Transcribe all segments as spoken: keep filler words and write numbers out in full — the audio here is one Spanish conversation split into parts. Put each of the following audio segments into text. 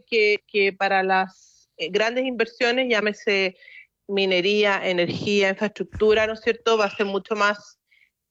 que, que para las eh, grandes inversiones, llámese minería, energía, infraestructura, ¿no es cierto?, va a ser mucho más,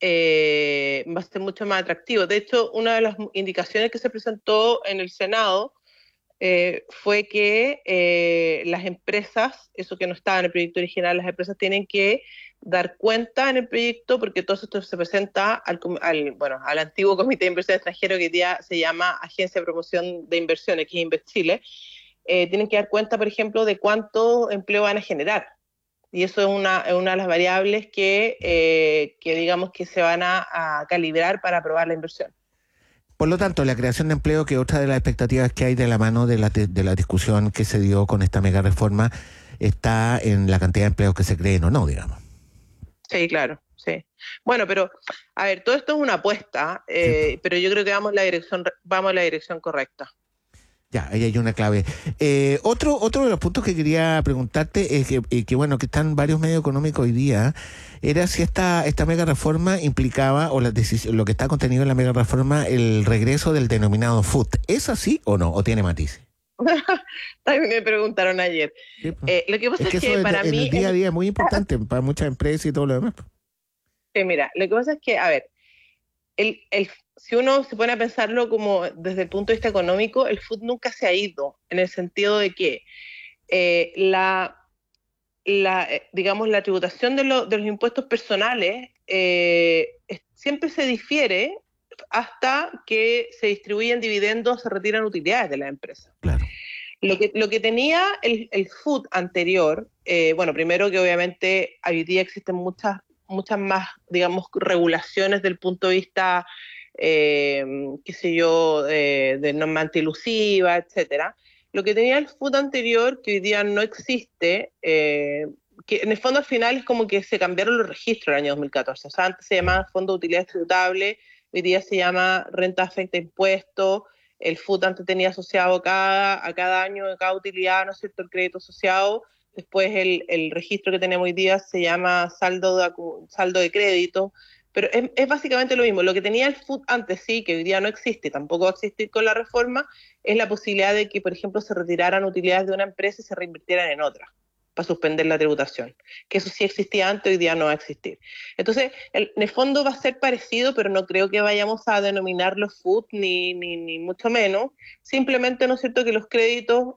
eh, va a ser mucho más atractivo. De hecho, una de las indicaciones que se presentó en el Senado eh, fue que eh, las empresas, eso que no estaba en el proyecto original, las empresas tienen que dar cuenta en el proyecto, porque todo esto se presenta al, al, bueno, al antiguo Comité de Inversión Extranjero, que hoy día se llama Agencia de Promoción de Inversiones, que es InvestChile. Eh, tienen que dar cuenta, por ejemplo, de cuánto empleo van a generar. Y eso es una, es una de las variables que, eh, que digamos que se van a, a calibrar para aprobar la inversión. Por lo tanto, la creación de empleo, que otra de las expectativas que hay de la mano de la, de la discusión que se dio con esta mega reforma, está en la cantidad de empleos que se creen o no, digamos. Sí, claro, sí. Bueno, pero, a ver, todo esto es una apuesta, eh, sí. Pero yo creo que vamos en la dirección, vamos en la dirección correcta. Ya, ahí hay una clave. Eh, otro otro de los puntos que quería preguntarte es que, eh, que bueno, que están varios medios económicos hoy día, era si esta esta mega reforma implicaba, o la decisión, lo que está contenido en la mega reforma, el regreso del denominado F U T. ¿Es así o no? ¿O tiene matices? También me preguntaron ayer. Sí, pues. Eh, lo que pasa es, es que, que eso para en mí... el día a día es muy importante para muchas empresas y todo lo demás. Sí, mira, lo que pasa es que, a ver, el, el, si uno se pone a pensarlo como desde el punto de vista económico, el F U T nunca se ha ido, en el sentido de que eh, la, la, eh, digamos, la tributación de, lo, de los impuestos personales eh, es, siempre se difiere hasta que se distribuyen dividendos, se retiran utilidades de la empresa. Claro. Lo que, lo que tenía el, el F U T anterior, eh, bueno, primero que obviamente hoy día existen muchas muchas más, digamos, regulaciones del punto de vista, eh, qué sé yo, eh, de norma antielusiva, etcétera. Lo que tenía el F U T anterior, que hoy día no existe, eh, que en el fondo al final es como que se cambiaron los registros en el año dos mil catorce. O sea, antes se llamaba Fondo de Utilidades Tributables, hoy día se llama Renta Afecta Impuestos. El F U T antes tenía asociado cada, a cada año, a cada utilidad, ¿no es cierto?, el crédito asociado. Después el, el registro que tenemos hoy día se llama saldo de, saldo de crédito, pero es, es básicamente lo mismo. Lo que tenía el F U T antes, sí, que hoy día no existe, tampoco va a existir con la reforma, es la posibilidad de que, por ejemplo, se retiraran utilidades de una empresa y se reinvirtieran en otra, para suspender la tributación. Que eso sí existía antes, hoy día no va a existir. Entonces, el, en el fondo va a ser parecido, pero no creo que vayamos a denominarlo F U T, ni, ni, ni mucho menos. Simplemente, ¿no es cierto?, que los créditos,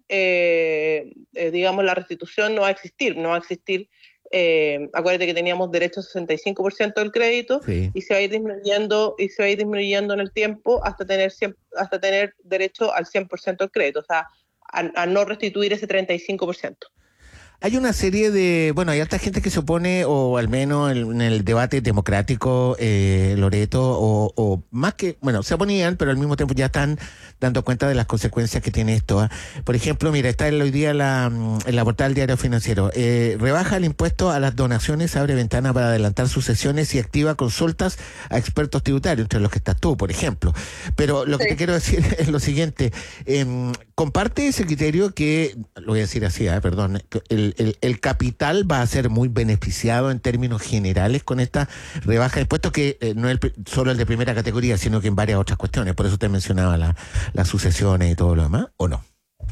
eh, eh, digamos, la restitución no va a existir, no va a existir. Eh, acuérdate que teníamos derecho al sesenta y cinco por ciento del crédito, sí. y se va a ir disminuyendo y se va a ir disminuyendo en el tiempo hasta tener cien, hasta tener derecho al cien por ciento del crédito, o sea, a, a no restituir ese treinta y cinco por ciento. Hay una serie de, bueno, hay harta gente que se opone, o al menos en el debate democrático, eh, Loreto, o, o más que, bueno, se oponían, pero al mismo tiempo ya están dando cuenta de las consecuencias que tiene esto. ¿eh? Por ejemplo, mira, está hoy día la, en la portada del Diario Financiero. Eh, rebaja el impuesto a las donaciones, abre ventana para adelantar sucesiones y activa consultas a expertos tributarios, entre los que estás tú, por ejemplo. Pero lo que sí. te quiero decir es lo siguiente, eh, comparte ese criterio que, lo voy a decir así, ¿eh? perdón, el El, el capital va a ser muy beneficiado en términos generales con esta rebaja de impuestos, que eh, no es el, solo el de primera categoría, sino que en varias otras cuestiones. Por eso te mencionaba la, las sucesiones y todo lo demás, ¿o no?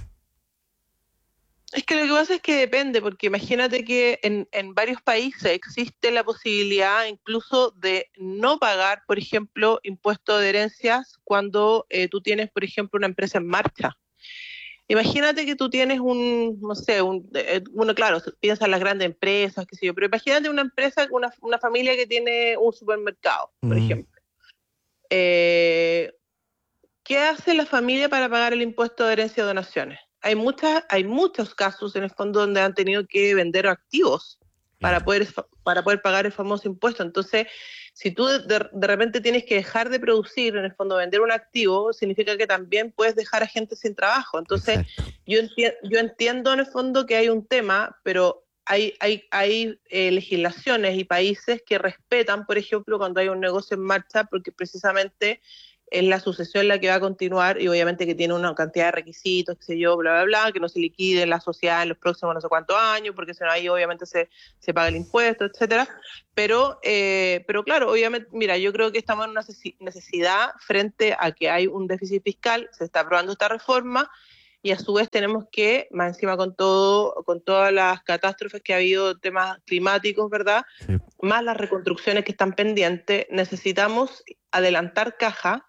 Es que lo que pasa es que depende, porque imagínate que en, en varios países existe la posibilidad incluso de no pagar, por ejemplo, impuestos de herencias cuando eh, tú tienes, por ejemplo, una empresa en marcha. Imagínate que tú tienes un, no sé, un, eh, bueno, claro, piensa en las grandes empresas, qué sé yo, pero imagínate una empresa, una, una familia que tiene un supermercado, por mm. ejemplo. Eh, ¿Qué hace la familia para pagar el impuesto de herencia y donaciones? Hay muchas, hay muchos casos en el fondo donde han tenido que vender activos para poder, para poder pagar el famoso impuesto. Entonces, si tú de, de repente tienes que dejar de producir, en el fondo vender un activo, significa que también puedes dejar a gente sin trabajo. Entonces, yo, enti- yo entiendo en el fondo que hay un tema, pero hay, hay, hay eh, legislaciones y países que respetan, por ejemplo, cuando hay un negocio en marcha, porque precisamente es la sucesión la que va a continuar, y obviamente que tiene una cantidad de requisitos, qué sé yo, bla, bla, bla, que no se liquide la sociedad en los próximos no sé cuántos años, porque si no ahí obviamente se, se paga el impuesto, etcétera. Pero, eh, pero claro, obviamente, mira, yo creo que estamos en una necesidad frente a que hay un déficit fiscal, se está aprobando esta reforma, y a su vez tenemos que, más encima con todo, con todas las catástrofes que ha habido, temas climáticos, ¿verdad? Sí. Más las reconstrucciones que están pendientes, necesitamos adelantar caja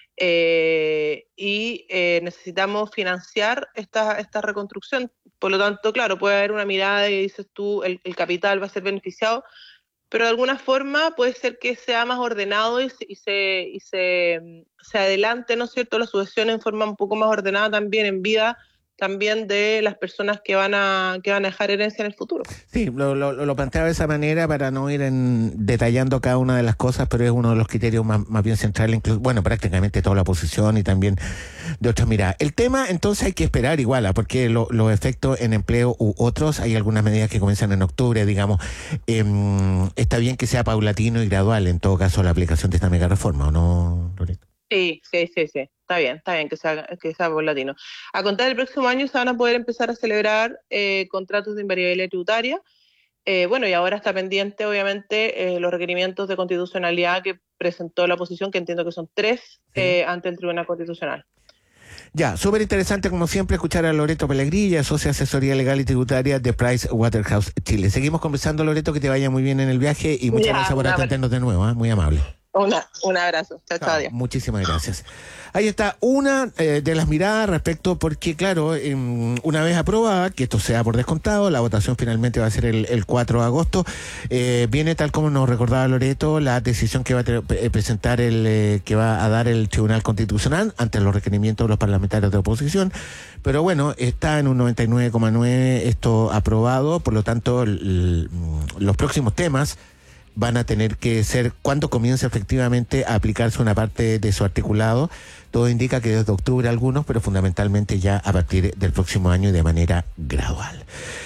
eh, y eh, necesitamos financiar esta, esta reconstrucción. Por lo tanto, claro, puede haber una mirada y dices tú, el, el capital va a ser beneficiado, pero de alguna forma puede ser que sea más ordenado y se, y se, y se, se adelante, ¿no es cierto?, la sucesión en forma un poco más ordenada también en vida también de las personas que van a que van a dejar herencia en el futuro. Sí, lo, lo, lo planteaba de esa manera para no ir en, detallando cada una de las cosas, pero es uno de los criterios más, más bien centrales, incluso, bueno, prácticamente toda la oposición y también de otras miradas. El tema, entonces, hay que esperar igual, ¿eh? Porque lo, los efectos en empleo u otros, hay algunas medidas que comienzan en octubre, digamos, eh, está bien que sea paulatino y gradual, en todo caso, la aplicación de esta mega reforma, ¿o no, Loreto? Sí, sí, sí, sí, está bien, está bien que sea, que sea paulatino. A contar del próximo año se van a poder empezar a celebrar eh, contratos de invariabilidad tributaria. Eh, bueno, y ahora está pendiente, obviamente, eh, los requerimientos de constitucionalidad que presentó la oposición, que entiendo que son tres, sí. eh, ante el Tribunal Constitucional. Ya, súper interesante, como siempre, escuchar a Loreto Pellegrilla, socia asesoría legal y tributaria de Pricewaterhouse Chile. Seguimos conversando, Loreto, que te vaya muy bien en el viaje y muchas ya, gracias por atendernos de nuevo, ¿eh? Muy amable. Una, un abrazo. Chao, chao. Ah, muchísimas gracias. Ahí está una eh, de las miradas respecto, porque claro, eh, una vez aprobada, que esto sea por descontado, la votación finalmente va a ser el, el cuatro de agosto, eh, viene tal como nos recordaba Loreto, la decisión que va a te, eh, presentar el, eh, que va a dar el Tribunal Constitucional ante los requerimientos de los parlamentarios de oposición, pero bueno, está en un noventa y nueve coma nueve esto aprobado, por lo tanto, el, el, los próximos temas van a tener que ser cuando comience efectivamente a aplicarse una parte de su articulado. Todo indica que desde octubre algunos, pero fundamentalmente ya a partir del próximo año y de manera gradual.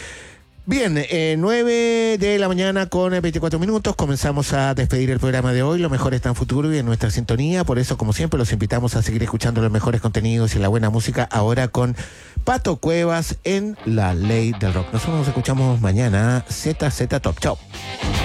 Bien, eh, nueve de la mañana con veinticuatro minutos, comenzamos a despedir el programa de hoy. Lo mejor está en futuro y en nuestra sintonía, por eso, como siempre, los invitamos a seguir escuchando los mejores contenidos y la buena música, ahora con Pato Cuevas en La Ley del Rock. Nosotros nos escuchamos mañana, Z Z Top. Chao.